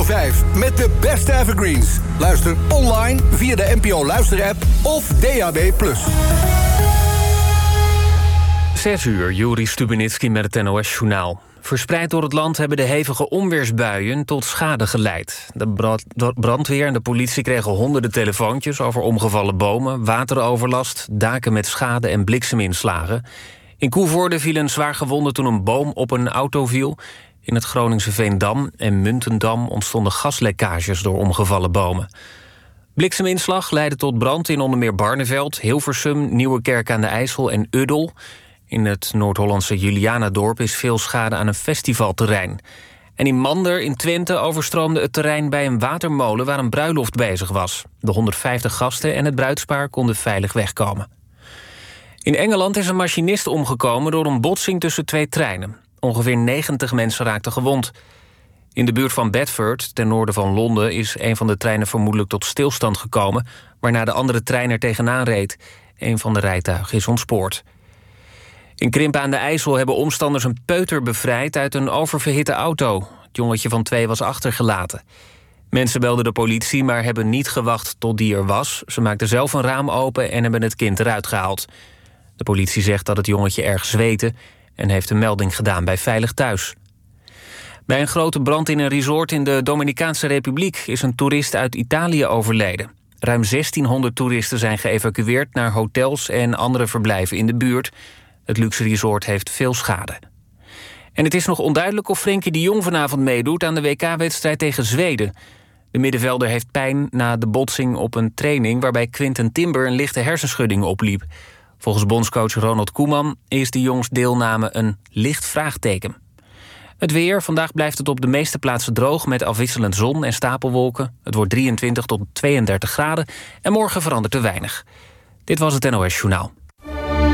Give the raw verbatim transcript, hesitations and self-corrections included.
vijf met de beste evergreens. Luister online via de N P O Luisterapp of D A B plus. Zes uur, Juri Stubenitski met het N O S-journaal. Verspreid door het land hebben de hevige onweersbuien tot schade geleid. De brandweer en de politie kregen honderden telefoontjes over omgevallen bomen, wateroverlast, daken met schade en blikseminslagen. In Koevoorde viel een zwaar gewonde toen een boom op een auto viel. In het Groningse Veendam en Muntendam ontstonden gaslekkages door omgevallen bomen. Blikseminslag leidde tot brand in onder meer Barneveld, Hilversum, Nieuwekerk aan de IJssel en Uddel. In het Noord-Hollandse Julianadorp is veel schade aan een festivalterrein. En in Mander in Twente overstroomde het terrein bij een watermolen waar een bruiloft bezig was. De honderdvijftig gasten en het bruidspaar konden veilig wegkomen. In Engeland is een machinist omgekomen door een botsing tussen twee treinen. Ongeveer negentig mensen raakten gewond. In de buurt van Bedford, ten noorden van Londen, is een van de treinen vermoedelijk tot stilstand gekomen, waarna de andere trein er tegenaan reed. Een van de rijtuigen is ontspoord. In Krimpen aan de IJssel hebben omstanders een peuter bevrijd uit een oververhitte auto. Het jongetje van twee was achtergelaten. Mensen belden de politie, maar hebben niet gewacht tot die er was. Ze maakten zelf een raam open en hebben het kind eruit gehaald. De politie zegt dat het jongetje erg zweette en heeft een melding gedaan bij Veilig Thuis. Bij een grote brand in een resort in de Dominicaanse Republiek is een toerist uit Italië overleden. Ruim zestienhonderd toeristen zijn geëvacueerd naar hotels en andere verblijven in de buurt. Het luxe resort heeft veel schade. En het is nog onduidelijk of Frenkie de Jong vanavond meedoet aan de W K-wedstrijd tegen Zweden. De middenvelder heeft pijn na de botsing op een training waarbij Quinten Timber een lichte hersenschudding opliep. Volgens bondscoach Ronald Koeman is de Jongs deelname een licht vraagteken. Het weer, vandaag blijft het op de meeste plaatsen droog met afwisselend zon en stapelwolken. Het wordt drieëntwintig tot tweeëndertig graden en morgen verandert er weinig. Dit was het N O S Journaal.